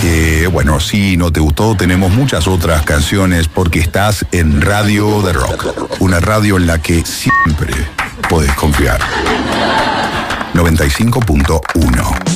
Bueno, si no te gustó, tenemos muchas otras canciones porque estás en Radio de Rock. Una radio en la que siempre puedes confiar. 95.1